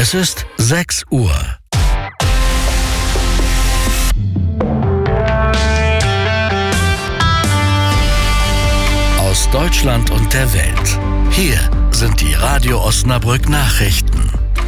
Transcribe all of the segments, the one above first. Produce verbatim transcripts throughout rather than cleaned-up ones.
Es ist sechs Uhr. Aus Deutschland und der Welt. Hier sind die Radio Osnabrück Nachrichten.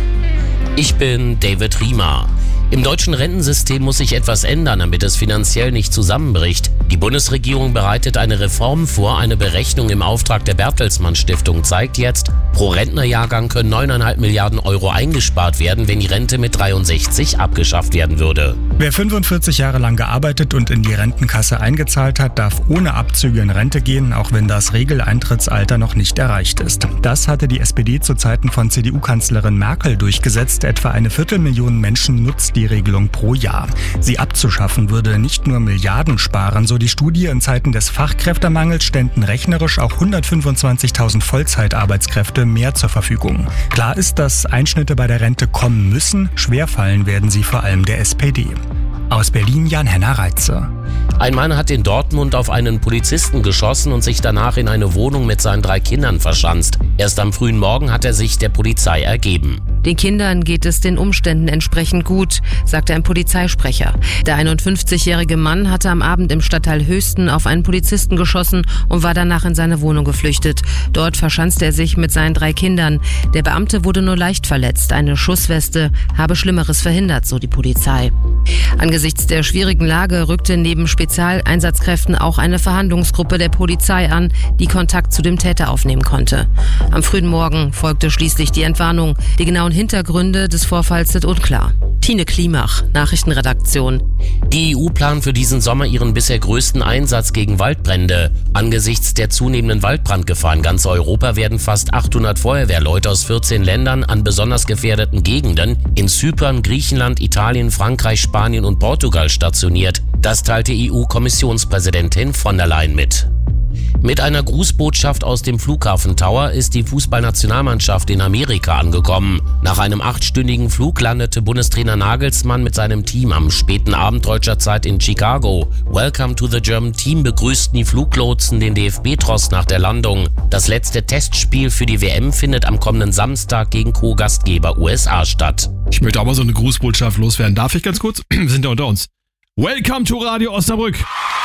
Ich bin David Riemer. Im deutschen Rentensystem muss sich etwas ändern, damit es finanziell nicht zusammenbricht. Die Bundesregierung bereitet eine Reform vor. Eine Berechnung im Auftrag der Bertelsmann Stiftung zeigt jetzt, pro Rentnerjahrgang können neuneinhalb Milliarden Euro eingespart werden, wenn die Rente mit dreiundsechzig abgeschafft werden würde. Wer fünfundvierzig Jahre lang gearbeitet und in die Rentenkasse eingezahlt hat, darf ohne Abzüge in Rente gehen, auch wenn das Regeleintrittsalter noch nicht erreicht ist. Das hatte die S P D zu Zeiten von C D U-Kanzlerin Merkel durchgesetzt. Etwa eine Viertelmillion Menschen nutzt die Regelung pro Jahr. Sie abzuschaffen würde nicht nur Milliarden sparen, so die Studie. In Zeiten des Fachkräftemangels ständen rechnerisch auch hundertfünfundzwanzigtausend Vollzeitarbeitskräfte mehr zur Verfügung. Klar ist, dass Einschnitte bei der Rente kommen müssen. Schwerfallen werden sie vor allem der S P D. Aus Berlin Jan-Henner Reitze. Ein Mann hat in Dortmund auf einen Polizisten geschossen und sich danach in eine Wohnung mit seinen drei Kindern verschanzt. Erst am frühen Morgen hat er sich der Polizei ergeben. Den Kindern geht es den Umständen entsprechend gut, sagte ein Polizeisprecher. Der einundfünfzigjährige Mann hatte am Abend im Stadtteil Höchsten auf einen Polizisten geschossen und war danach in seine Wohnung geflüchtet. Dort verschanzte er sich mit seinen drei Kindern. Der Beamte wurde nur leicht verletzt. Eine Schussweste habe Schlimmeres verhindert, so die Polizei. Angesichts der schwierigen Lage rückte neben Spezialeinsatzkräften auch eine Verhandlungsgruppe der Polizei an, die Kontakt zu dem Täter aufnehmen konnte. Am frühen Morgen folgte schließlich die Entwarnung. Die genauen Hintergründe des Vorfalls sind unklar. Tine Klimach, Nachrichtenredaktion. Die E U plant für diesen Sommer ihren bisher größten Einsatz gegen Waldbrände. Angesichts der zunehmenden Waldbrandgefahr in ganz Europa werden fast achthundert Feuerwehrleute aus vierzehn Ländern an besonders gefährdeten Gegenden in Zypern, Griechenland, Italien, Frankreich, Spanien und Portugal stationiert. Das teilte E U-Kommissionspräsidentin von der Leyen mit. Mit einer Grußbotschaft aus dem Flughafen Tower ist die Fußballnationalmannschaft in Amerika angekommen. Nach einem achtstündigen Flug landete Bundestrainer Nagelsmann mit seinem Team am späten Abend deutscher Zeit in Chicago. Welcome to the German Team begrüßten die Fluglotsen den D F B-Tross nach der Landung. Das letzte Testspiel für die W M findet am kommenden Samstag gegen Co-Gastgeber U S A statt. Ich möchte aber so eine Grußbotschaft loswerden. Darf ich ganz kurz? Wir sind ja unter uns. Welcome to Radio Osnabrück.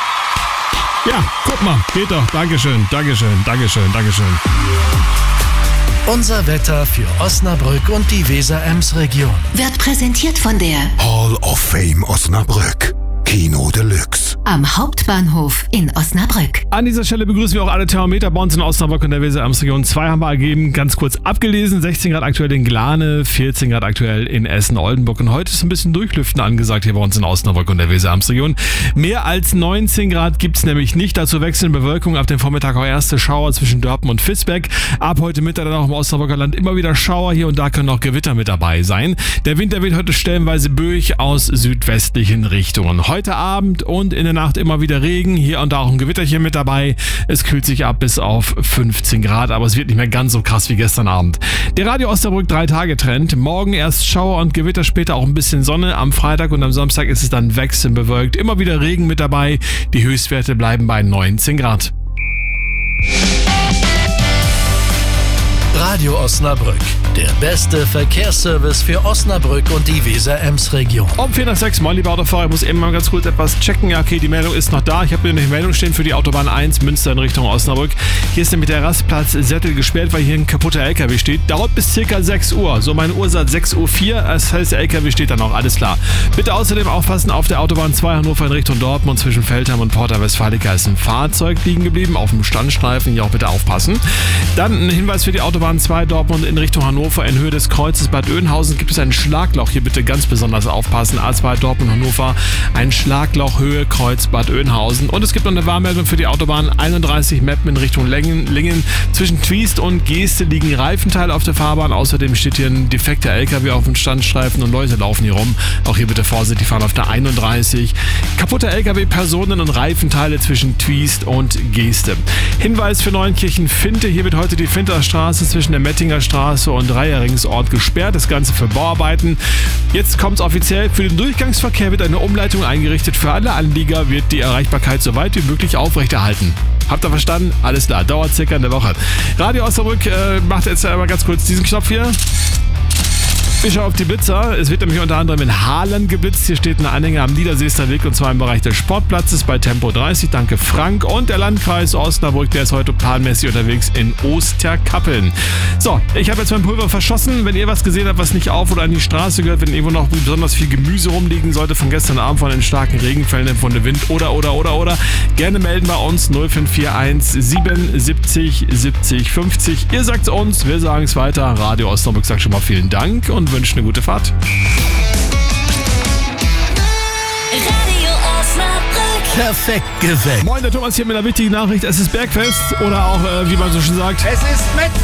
Ja, guck mal, geht doch. Dankeschön, Dankeschön, Dankeschön, Dankeschön. Unser Wetter für Osnabrück und die Weser-Ems-Region Wird präsentiert von der Hall of Fame Osnabrück. Kino Deluxe. am Hauptbahnhof in Osnabrück. An dieser Stelle begrüßen wir auch alle Thermometer bei uns in Osnabrück und der Weser-Ems-Region. Zwei haben wir ergeben, ganz kurz abgelesen. sechzehn Grad aktuell in Glane, vierzehn Grad aktuell in Essen-Oldenburg. Und heute ist ein bisschen Durchlüften angesagt hier bei uns in Osnabrück und der Weser-Ems-Region. Mehr als neunzehn Grad gibt es nämlich nicht. Dazu wechseln Bewölkung. Ab dem Vormittag auch erste Schauer zwischen Dörpen und Visbeck. Ab heute Mittag dann auch im Osnabrücker Land immer wieder Schauer. Hier und da können auch Gewitter mit dabei sein. Der Wind, der weht heute stellenweise böig aus südwestlichen Richtungen. Heute Abend und in der Nacht immer wieder Regen. Hier und da auch ein Gewitterchen mit dabei. Es kühlt sich ab bis auf fünfzehn Grad, aber es wird nicht mehr ganz so krass wie gestern Abend. Der Radio Osnabrück drei Tage Trend. Morgen erst Schauer und Gewitter, später auch ein bisschen Sonne. Am Freitag und am Samstag ist es dann wechselnd bewölkt. Immer wieder Regen mit dabei. Die Höchstwerte bleiben bei neunzehn Grad. Radio Osnabrück, der beste Verkehrsservice für Osnabrück und die Weser-Ems-Region. Um vier nach sechs, mein lieber Autofahrer, ich muss eben mal ganz kurz etwas checken. Ja, okay, die Meldung ist noch da. Ich habe hier eine Meldung stehen für die Autobahn eins Münster in Richtung Osnabrück. Hier ist nämlich der Rastplatz Sättel gesperrt, weil hier ein kaputter L K W steht. Dauert bis circa sechs Uhr. So, meine Uhr sagt sechs Uhr vier, das heißt, der L K W steht da noch, alles klar. Bitte außerdem aufpassen, auf der Autobahn zwei Hannover in Richtung Dortmund zwischen Feldheim und Porta Westfalica ist ein Fahrzeug liegen geblieben, auf dem Standstreifen, hier auch bitte aufpassen. Dann ein Hinweis für die Autobahn zwei Dortmund in Richtung Hannover. In Höhe des Kreuzes Bad Oeynhausen gibt es ein Schlagloch. Hier bitte ganz besonders aufpassen. A zwei Dortmund Hannover, ein Schlagloch Höhe Kreuz Bad Oeynhausen. Und es gibt noch eine Warnmeldung für die Autobahn einunddreißig Meppen in Richtung Lingen. Lingen. Zwischen Twiest und Geeste liegen Reifenteile auf der Fahrbahn. Außerdem steht hier ein defekter L K W auf dem Standstreifen und Leute laufen hier rum. Auch hier bitte vorsichtig fahren auf der einunddreißig. Kaputter L K W, Personen und Reifenteile zwischen Twiest und Geeste. Hinweis für Neunkirchen-Finte. Hier wird heute die Finterstraße zwischen der Mettinger Straße und Dreierringsort gesperrt. Das Ganze für Bauarbeiten. Jetzt kommt es offiziell. Für den Durchgangsverkehr wird eine Umleitung eingerichtet. Für alle Anlieger wird die Erreichbarkeit so weit wie möglich aufrechterhalten. Habt ihr verstanden? Alles klar. Dauert circa eine Woche. Radio Osnabrück äh, macht jetzt einmal ganz kurz diesen Knopf hier. Ich schaue auf die Blitzer. Es wird nämlich unter anderem in Hahlen geblitzt. Hier steht ein Anhänger am Niederseester Weg und zwar im Bereich des Sportplatzes bei Tempo dreißig. Danke Frank. Und der Landkreis Osnabrück, der ist heute planmäßig unterwegs in Osterkappeln. So, ich habe jetzt mein Pulver verschossen. Wenn ihr was gesehen habt, was nicht auf oder an die Straße gehört, wenn irgendwo noch besonders viel Gemüse rumliegen sollte von gestern Abend, von den starken Regenfällen, von dem Wind oder, oder, oder, oder, gerne melden bei uns null fünf vier eins siebenundsiebzig siebzig fünfzig. Ihr sagt's uns, wir sagen es weiter. Radio Osnabrück sagt schon mal vielen Dank und wünscht eine gute Fahrt. Radio Osnabrück. Perfekt geweckt. Moin, der Thomas hier mit einer wichtigen Nachricht. Es ist Bergfest oder auch, äh, wie man so schön sagt, Es ist mit